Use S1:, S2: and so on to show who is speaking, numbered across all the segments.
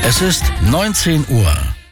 S1: Es ist 19 Uhr.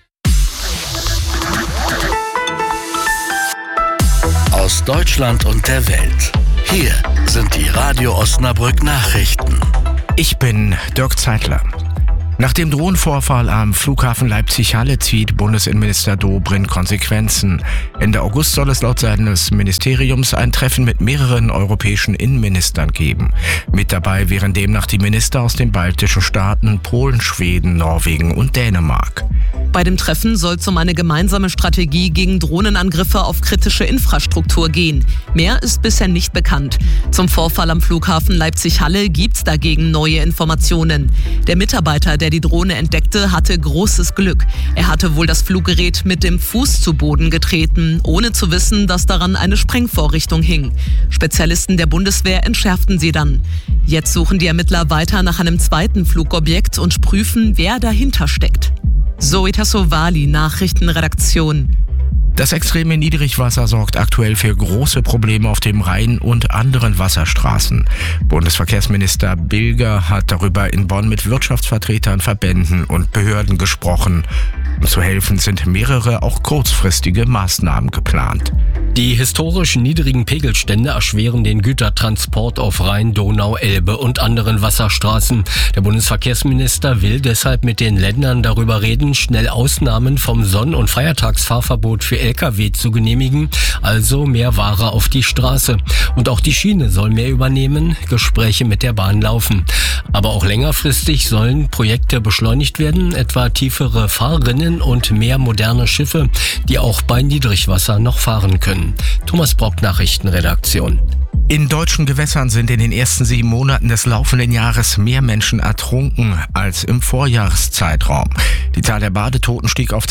S1: Aus Deutschland und der Welt. Hier sind die Radio Osnabrück Nachrichten.
S2: Ich bin Dirk Zeitler. Nach dem Drohnenvorfall am Flughafen Leipzig-Halle zieht Bundesinnenminister Dobrindt Konsequenzen. Ende August soll es laut seines Ministeriums ein Treffen mit mehreren europäischen Innenministern geben. Mit dabei wären demnach die Minister aus den baltischen Staaten, Polen, Schweden, Norwegen und Dänemark.
S3: Bei dem Treffen soll es um eine gemeinsame Strategie gegen Drohnenangriffe auf kritische Infrastruktur gehen. Mehr ist bisher nicht bekannt. Zum Vorfall am Flughafen Leipzig-Halle gibt's dagegen neue Informationen. Der Mitarbeiter, der die Drohne entdeckte, hatte großes Glück. Er hatte wohl das Fluggerät mit dem Fuß zu Boden getreten, ohne zu wissen, dass daran eine Sprengvorrichtung hing. Spezialisten der Bundeswehr entschärften sie dann. Jetzt suchen die Ermittler weiter nach einem zweiten Flugobjekt und prüfen, wer dahinter steckt. Zoe Tassovali, Nachrichtenredaktion.
S2: Das extreme Niedrigwasser sorgt aktuell für große Probleme auf dem Rhein und anderen Wasserstraßen. Bundesverkehrsminister Bilger hat darüber in Bonn mit Wirtschaftsvertretern, Verbänden und Behörden gesprochen. Um zu helfen sind mehrere, auch kurzfristige Maßnahmen geplant.
S4: Die historisch niedrigen Pegelstände erschweren den Gütertransport auf Rhein, Donau, Elbe und anderen Wasserstraßen. Der Bundesverkehrsminister will deshalb mit den Ländern darüber reden, schnell Ausnahmen vom Sonn- und Feiertagsfahrverbot für Lkw zu genehmigen, also mehr Ware auf die Straße. Und auch die Schiene soll mehr übernehmen, Gespräche mit der Bahn laufen. Aber auch längerfristig sollen Projekte beschleunigt werden, etwa tiefere Fahrrinnen und mehr moderne Schiffe, die auch bei Niedrigwasser noch fahren können. Thomas Brock, Nachrichtenredaktion.
S2: In deutschen Gewässern sind in den ersten 7 Monaten des laufenden Jahres mehr Menschen ertrunken als im Vorjahreszeitraum. Die Zahl der Badetoten stieg auf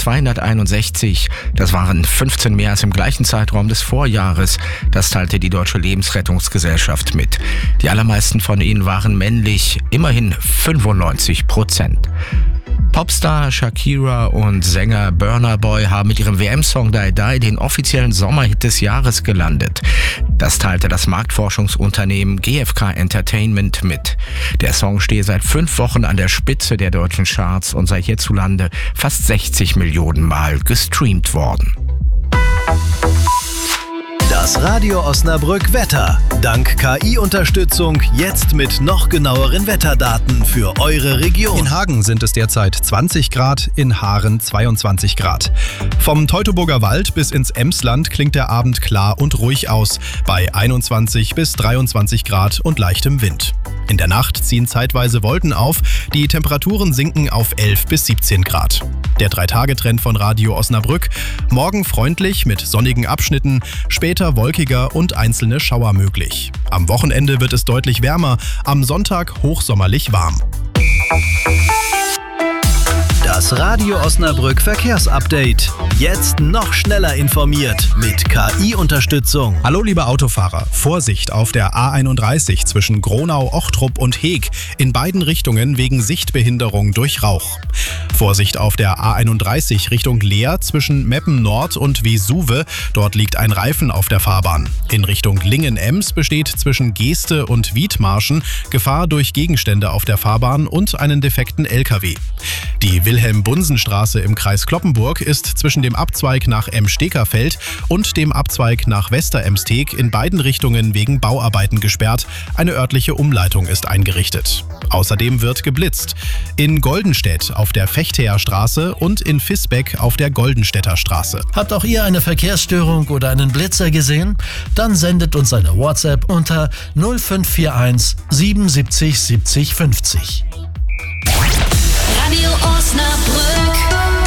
S2: 261. Das waren 15 mehr als im gleichen Zeitraum des Vorjahres. Das teilte die Deutsche Lebensrettungsgesellschaft mit. Die allermeisten von ihnen waren männlich, immerhin 95%. Popstar Shakira und Sänger Burna Boy haben mit ihrem WM-Song Die Die den offiziellen Sommerhit des Jahres gelandet. Das teilte das Marktforschungsunternehmen GfK Entertainment mit. Der Song stehe seit 5 Wochen an der Spitze der deutschen Charts und sei hierzulande fast 60 Millionen Mal gestreamt worden.
S5: Das Radio Osnabrück Wetter. Dank KI-Unterstützung jetzt mit noch genaueren Wetterdaten für eure Region.
S6: In Hagen sind es derzeit 20 Grad, in Haaren 22 Grad. Vom Teutoburger Wald bis ins Emsland klingt der Abend klar und ruhig aus, bei 21 bis 23 Grad und leichtem Wind. In der Nacht ziehen zeitweise Wolken auf, die Temperaturen sinken auf 11 bis 17 Grad. Der 3-Tage-Trend von Radio Osnabrück: morgen freundlich mit sonnigen Abschnitten, später wolkiger und einzelne Schauer möglich. Am Wochenende wird es deutlich wärmer, am Sonntag hochsommerlich warm.
S5: Das Radio Osnabrück Verkehrsupdate. Jetzt noch schneller informiert mit KI-Unterstützung.
S6: Hallo liebe Autofahrer, Vorsicht auf der A31 zwischen Gronau, Ochtrup und Heeg, in beiden Richtungen wegen Sichtbehinderung durch Rauch. Vorsicht auf der A31 Richtung Leer zwischen Meppen Nord und Vesuve, dort liegt ein Reifen auf der Fahrbahn. In Richtung Lingen-Ems besteht zwischen Geeste und Wiedmarschen Gefahr durch Gegenstände auf der Fahrbahn und einen defekten LKW. Die Wilhelm-Bunsen-Straße im Kreis Cloppenburg ist zwischen dem Abzweig nach Emstekerfeld und dem Abzweig nach Westeremsteg in beiden Richtungen wegen Bauarbeiten gesperrt. Eine örtliche Umleitung ist eingerichtet. Außerdem wird geblitzt. In Goldenstedt auf der Fechteer Straße und in Visbeck auf der Goldenstädter Straße.
S7: Habt auch ihr eine Verkehrsstörung oder einen Blitzer gesehen? Dann sendet uns eine WhatsApp unter 0541 77 70 50.
S8: Radio Osnabrück.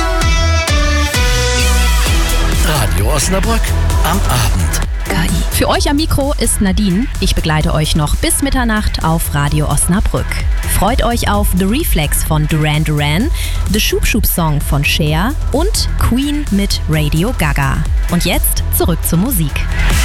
S1: Radio Osnabrück am Abend.
S9: KI. Für euch am Mikro ist Nadine. Ich begleite euch noch bis Mitternacht auf Radio Osnabrück. Freut euch auf The Reflex von Duran Duran, The Shoop Shoop Song von Cher und Queen mit Radio Gaga. Und jetzt zurück zur Musik.